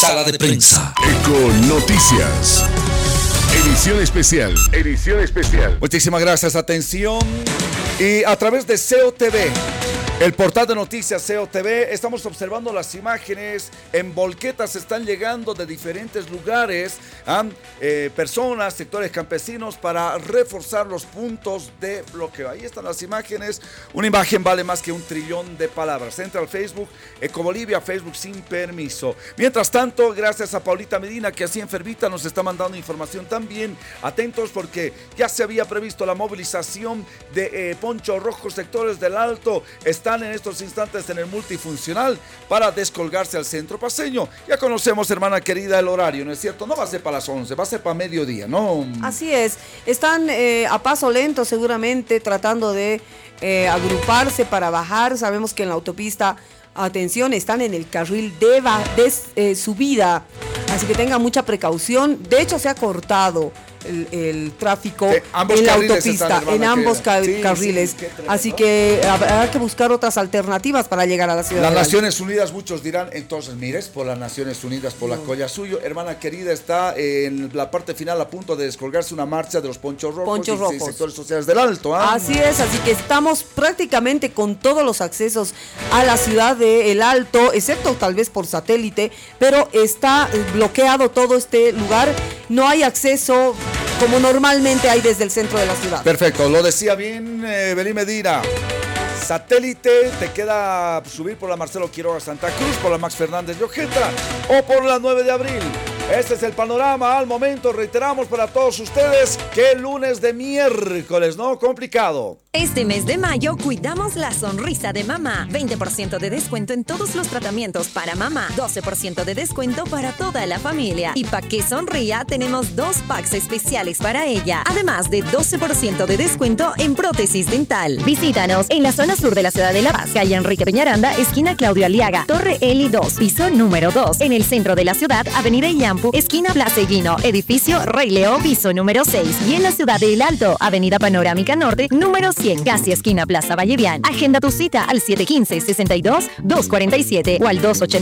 Sala de prensa. Eco Noticias. Edición especial. Edición especial. Muchísimas gracias. Atención. Y a través de SEO TV, el portal de noticias SEO TV, estamos observando las imágenes. En volquetas están llegando de diferentes lugares personas, sectores campesinos, para reforzar los puntos de bloqueo. Ahí están las imágenes. Una imagen vale más que 1 trillón de palabras. Entra al Facebook Ecobolivia, Facebook sin permiso. Mientras tanto, gracias a Paulita Medina, que así enfermita nos está mandando información también. Atentos, porque ya se había previsto la movilización de Poncho Rojo, sectores del Alto. Están en estos instantes en el multifuncional para descolgarse al centro paseño. Ya conocemos, hermana querida, el horario, ¿no es cierto? No va a ser para las 11, va a ser para mediodía, ¿no? Así es. Están a paso lento seguramente tratando de agruparse para bajar. Sabemos que en la autopista, atención, están en el carril de subida, así que tengan mucha precaución. De hecho, se ha cortado el tráfico en la autopista, en ambos carriles. Así que habrá que buscar otras alternativas para llegar a la ciudad. Las Naciones Unidas, muchos dirán, entonces mires, por las Naciones Unidas, por la colla suyo. Hermana querida, está en la parte final a punto de descolgarse una marcha de los Ponchos Rojos y sectores sociales del Alto. Así es, así que estamos prácticamente con todos los accesos a la ciudad del Alto, excepto tal vez por satélite, pero está bloqueado todo este lugar. No hay acceso como normalmente hay desde el centro de la ciudad. Perfecto, lo decía bien Belín Medina. Satélite, te queda subir por la Marcelo Quiroga Santa Cruz, por la Max Fernández de Ojeda o por la 9 de abril. Este es el panorama al momento. Reiteramos para todos ustedes que lunes de miércoles, ¿no? Complicado. Este mes de mayo cuidamos la sonrisa de mamá. 20% de descuento en todos los tratamientos para mamá. 12% de descuento para toda la familia. Y para que sonría, tenemos 2 packs especiales para ella. Además de 12% de descuento en prótesis dental. Visítanos en la zona sur de la ciudad de La Paz. Calle Enrique Peñaranda, esquina Claudio Aliaga. Torre Eli 2, piso número 2. En el centro de la ciudad, Avenida Illampu, esquina Plaza Eguino. Edificio Rey León, piso número 6. Y en la ciudad de El Alto, Avenida Panorámica Norte, número 100, casi esquina Plaza Vallevián. Agenda tu cita al 715-62-247 o al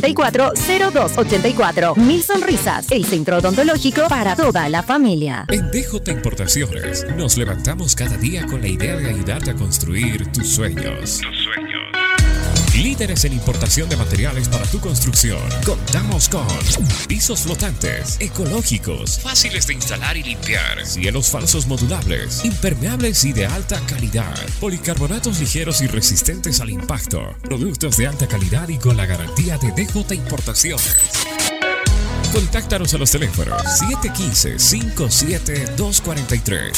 284-0284. Mil Sonrisas, el centro odontológico para toda la familia. En DJ Importaciones nos levantamos cada día con la idea de ayudarte a construir tus sueños. Líderes en importación de materiales para tu construcción. Contamos con pisos flotantes, ecológicos, fáciles de instalar y limpiar, cielos falsos modulables, impermeables y de alta calidad, policarbonatos ligeros y resistentes al impacto, productos de alta calidad y con la garantía de DJ Importaciones. Contáctanos a los teléfonos 715-57-243,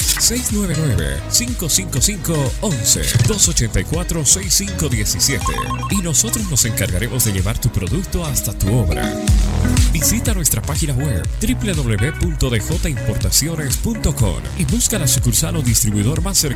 699-555-11, 284-6517 y nosotros nos encargaremos de llevar tu producto hasta tu obra. Visita nuestra página web www.djimportaciones.com y busca la sucursal o distribuidor más cercano